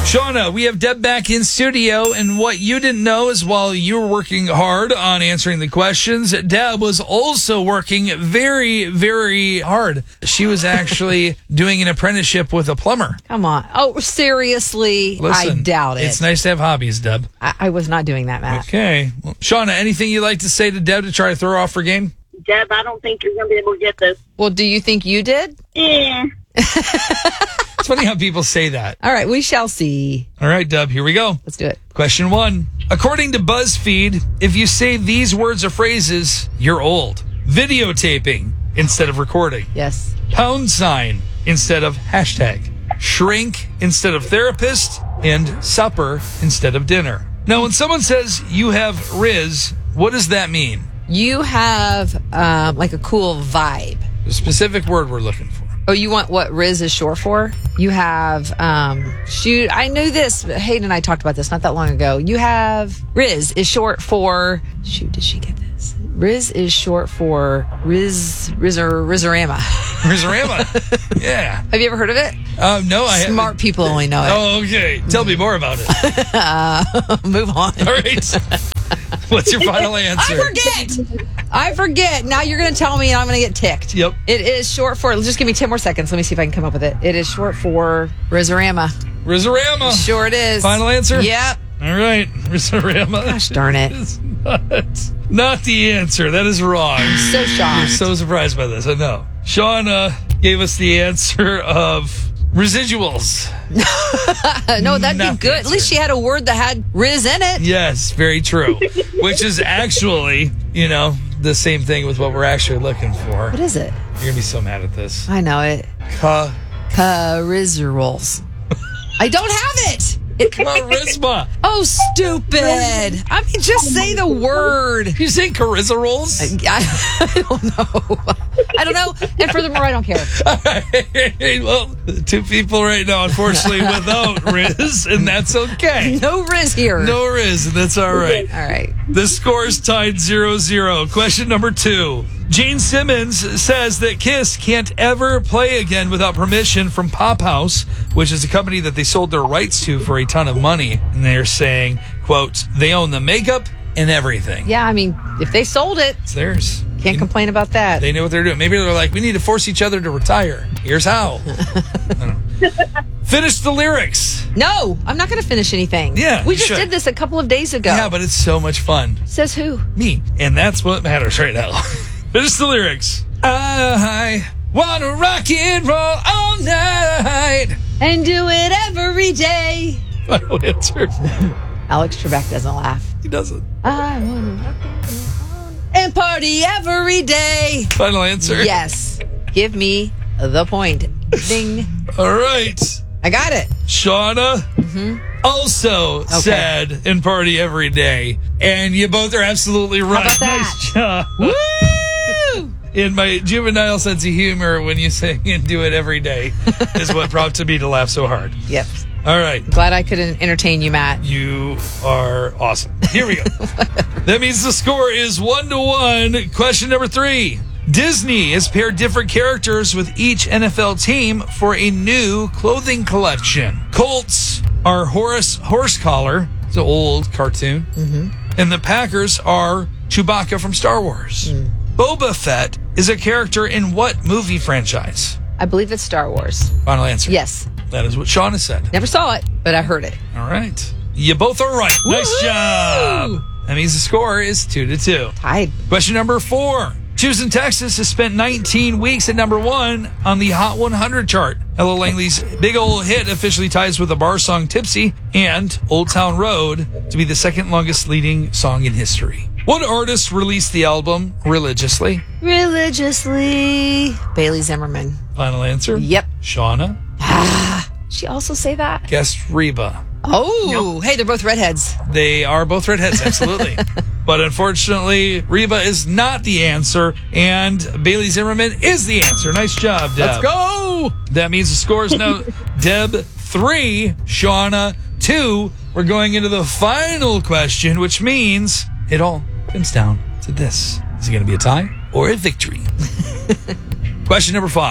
Shauna, we have Deb back in studio, and what you didn't know is while you were working hard on answering the questions, Deb was also working very, very hard. She was actually doing an apprenticeship with a plumber. Come on. Oh, seriously? Listen, I doubt it. It's nice to have hobbies, Deb. I was not doing that, Matt. Okay. Well, Shauna, anything you'd like to say to Deb to try to throw her off her game? Deb, I don't think you're going to be able to get this. Well, do you think you did? Yeah. It's funny how people say that. All right, we shall see. All right, Deb, here we go. Let's do it. Question 1. According to BuzzFeed, if you say these words or phrases, you're old. Videotaping instead of recording. Yes. Pound sign instead of hashtag. Shrink instead of therapist. And supper instead of dinner. Now, when someone says you have Riz, what does that mean? You have like a cool vibe. The specific word we're looking for. Oh, you want what Riz is short for? You have, shoot, I knew this. Hayden and I talked about this not that long ago. You have, Riz is short for, shoot, did she get this? Riz is short for Rizzorama. Rizzorama. Yeah. Have you ever heard of it? No, I haven't. Smart people only know it. Oh, okay. Tell me more about it. Move on. All right. What's your final answer? I forget. Now you're going to tell me and I'm going to get ticked. Yep. It is short for, just give me 10 more seconds. Let me see if I can come up with it. It is short for Rizzorama. Rizzorama. Sure it is. Final answer? Yep. All right. Rizzorama. Gosh darn it. Is not the answer. That is wrong. I'm so shocked. You're so surprised by this. I know. Shauna gave us the answer of residuals. No, that'd Not be good. At least she had a word that had Riz in it. Yes, very true. Which is actually, the same thing with what we're actually looking for. What is it? You're going to be so mad at this. I know it. Charizerals. I don't have it. Charisma. Oh, stupid. I mean, just say the word. You say charisma rolls? I don't know. I don't know. And furthermore, I don't care. Well, two people right now, unfortunately, without Riz, and that's okay. No Riz here. No Riz, and that's all right. All right. The score is tied 0-0. Question number 2. Gene Simmons says that Kiss can't ever play again without permission from Pop House, which is a company that they sold their rights to for a ton of money. And they're saying, quote, they own the makeup and everything. Yeah, I mean, if they sold it, It's theirs. can't complain about that. They know what they're doing. Maybe they're like, we need to force each other to retire. Here's how. I don't know. Finish the lyrics. No, I'm not going to finish anything. Yeah, we you just should. did this a couple of days ago. Yeah, but it's so much fun. Says who? Me. And that's what matters right now. Finish the lyrics. I want to rock and roll all night. And do it every day. Final answer. Alex Trebek doesn't laugh. He doesn't. I want to rock and party every day. Final answer. Yes. Give me the point. Ding. All right. I got it. Shauna also said and party every day. And you both are absolutely right. about that? Nice job. Woo! In my juvenile sense of humor, when you sing and do it every day is what prompted me to laugh so hard. Yep. All right. Glad I could entertain you, Matt. You are awesome. Here we go. That means the score is 1-1. Question number 3. Disney has paired different characters with each NFL team for a new clothing collection. Colts are Horace Horsecollar. It's an old cartoon. And the Packers are Chewbacca from Star Wars. Boba Fett is a character in what movie franchise? I believe it's Star Wars. Final answer. Yes. That is what Shauna said. Never saw it, but I heard it. All right. You both are right. Nice Woo-hoo! job. That means the score is 2-2. Tied. Question number 4. Choosing Texas has spent 19 weeks at number 1 on the Hot 100 chart. Ella Langley's big old hit officially ties with the bar song Tipsy and Old Town Road to be the second longest leading song in history. What artist released the album Religiously? Religiously. Bailey Zimmerman. Final answer? Yep. Shauna? She also say that? Guessed Reba. Oh, hey, they're both redheads. They are both redheads, absolutely. But unfortunately, Reba is not the answer, and Bailey Zimmerman is the answer. Nice job, Deb. Let's go. That means the score is now Deb 3, Shauna 2. We're going into the final question, which means it all comes down to this. Is it going to be a tie or a victory? Question number 5.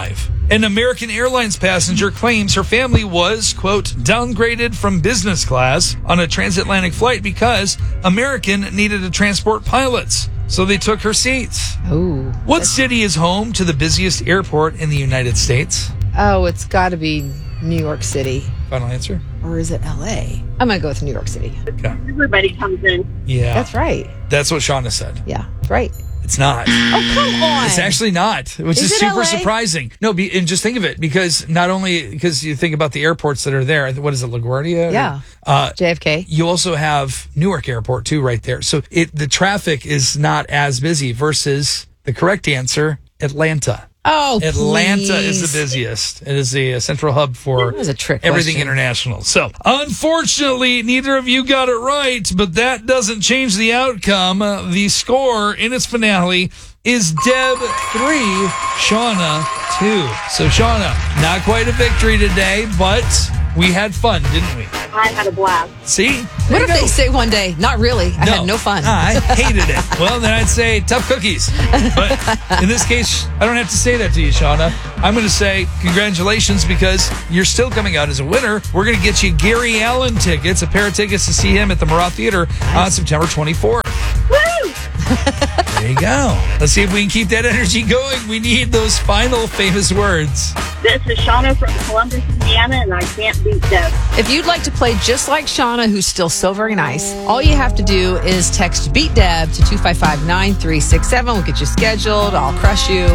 An American Airlines passenger claims her family was, quote, downgraded from business class on a transatlantic flight because American needed to transport pilots. So they took her seats. Ooh. What city is home to the busiest airport in the United States? Oh, it's got to be New York City. Final answer? Or is it LA? I'm going to go with New York City. Okay. Everybody comes in. Yeah. That's right. That's what Shauna said. Yeah, right. It's not. Oh, come on. It's actually not, which is it super LA? surprising. No, and just think of it, because not only because you think about the airports that are there. What is it, LaGuardia? Yeah. JFK. You also have Newark Airport too, right there. So the traffic is not as busy versus the correct answer, Atlanta. Oh, Atlanta please. is the busiest. It is the central hub for That was a trick everything question. international. So, unfortunately, neither of you got it right, but that doesn't change the outcome. The score in its finale is Deb 3, Shauna 2. So, Shauna, not quite a victory today, but we had fun, didn't we? I had a blast. See? What if they say one day, not really, I had no fun. I hated it. Well, then I'd say tough cookies. But in this case, I don't have to say that to you, Shauna. I'm going to say congratulations, because you're still coming out as a winner. We're going to get you Gary Allen tickets, a pair of tickets to see him at the Murat Theater on September 24th. Woo! There you go. Let's see if we can keep that energy going. We need those final famous words. This is Shauna from Columbus, Indiana, and I can't beat Deb. If you'd like to play just like Shauna, who's still so very nice, all you have to do is text Beat Deb to 255-9367. We'll get you scheduled. I'll crush you.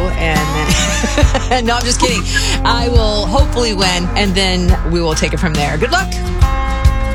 And no, I'm just kidding. I will hopefully win, and then we will take it from there. Good luck.